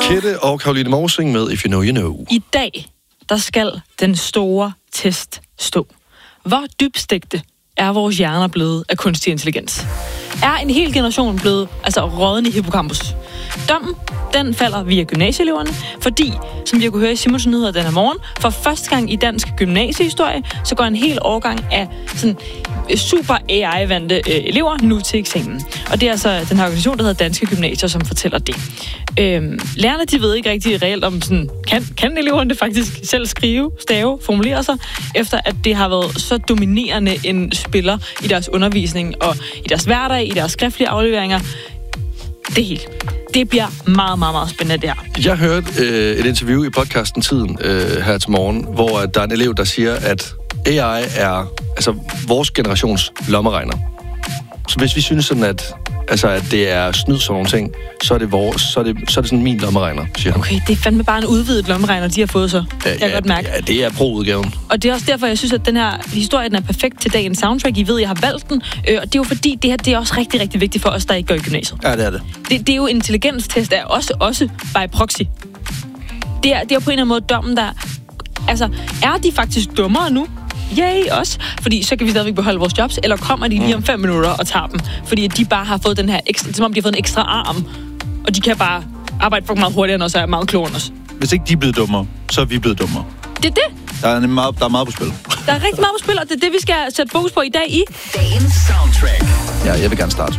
Kette og Caroline Morsing med If You Know, You Know. I dag, der skal den store test stå. Hvor dybstegte er vores hjerner blevet af kunstig intelligens? Er en hel generation blevet rådden i hippocampus? Dommen, den falder via gymnasieeleverne, fordi, som vi kunne høre i Simons Nyheder denne morgen, for første gang i dansk gymnasiehistorie, så går en hel årgang af sådan super AI-vante elever nu til eksamen. Og det er altså den her organisation, der hedder Danske Gymnasier, som fortæller det. Lærerne, de ved ikke rigtig reelt om sådan, kan eleverne faktisk selv skrive, stave, formulere sig, efter at det har været så dominerende en spiller i deres undervisning og i deres hverdag, i deres skriftlige afleveringer. Det hele. Det bliver meget, meget, meget spændende, det her. Jeg hørte et interview i podcasten Tiden her til morgen, hvor der er en elev, der siger, at AI er vores generations lommeregner. Så hvis vi synes sådan, at det er snyd sådan nogle ting, så er det sådan min lommeregner, siger han. Okay, det er fandme bare en udvidet lommeregner, de har fået så. Jeg kan godt mærke. Ja, det er pro-udgaven. Og det er også derfor, jeg synes, at den her historie, den er perfekt til dagens soundtrack. I ved, jeg har valgt den. Og det er jo fordi, det her det er også rigtig, rigtig vigtigt for os, der ikke går i gymnasiet. Ja, det er det. Det er jo intelligenstest, er også by proxy. Det er jo på en eller anden måde dommen, der... er de faktisk dummere nu? Yay, også. Fordi så kan vi stadigvæk beholde vores jobs, eller kommer de lige om 5 minutter og tager dem? Fordi de bare har fået den her ekstra, som om de har fået en ekstra arm, og de kan bare arbejde for meget hurtigere end os, og er meget klogere end os. Hvis ikke de er blevet dummere, så er vi blevet dummere. Det er det. Der er meget på spil. Der er rigtig meget på spil, og det er det, vi skal sætte fokus på i dag i dagens soundtrack. Ja, jeg vil gerne starte.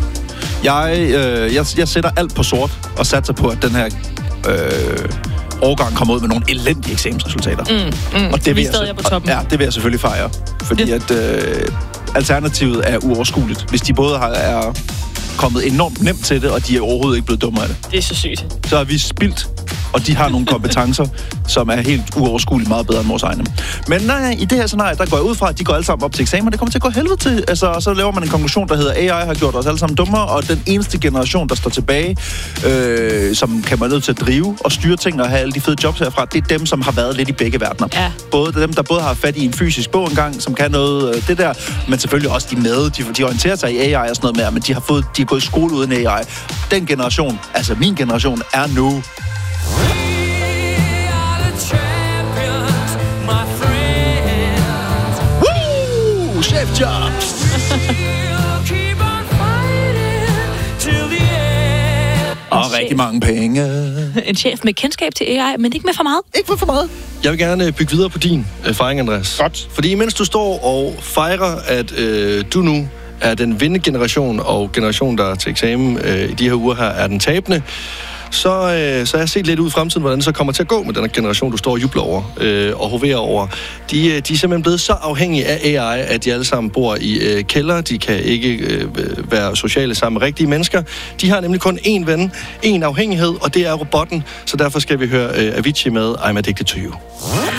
Jeg sætter alt på sort, og satser på, at den her årgang kommer ud med nogle elendige eksamensresultater. Og det vi stadig er på toppen. Ja, det vil jeg selvfølgelig fejre. Fordi at alternativet er uoverskueligt. Hvis de både er kommet enormt nemt til det, og de er overhovedet ikke blevet dummere af det. Det er så sygt. Så har vi spildt, og de har nogle kompetencer, som er helt uoverskueligt meget bedre end vores egne. Men nej, i det her scenarie, der går jeg ud fra, at de går alle sammen op til eksamen, og det kommer til at gå helvede til. Så laver man en konklusion, der hedder, AI har gjort os alle sammen dummere, og den eneste generation, der står tilbage, som kan man nødt til at drive og styre ting og have alle de fede jobs herfra, det er dem, som har været lidt i begge verdener. Ja. Både dem, der både har fat i en fysisk bog engang, som kan noget det der, men selvfølgelig også de med. De orienterer sig i AI og sådan noget mere, men de er gået i skole uden AI. Den generation, altså min generation, er nu... Woo! Chef jobs! Og rigtig mange penge. En chef med kendskab til AI, men ikke med for meget. Ikke med for meget. Jeg vil gerne bygge videre på din fejring, Andreas. Godt. Fordi mens du står og fejrer, at du nu er den vindende generation, og generation, der er til eksamen i de her uger her, er den tabende, så har jeg set lidt ud i fremtiden, hvordan det så kommer til at gå med den generation, du står og jubler over og hoverer over. De er simpelthen blevet så afhængige af AI, at de alle sammen bor i kælder. De kan ikke være sociale sammen med rigtige mennesker. De har nemlig kun én ven, én afhængighed, og det er robotten. Så derfor skal vi høre Avicii med I'm Addicted to You.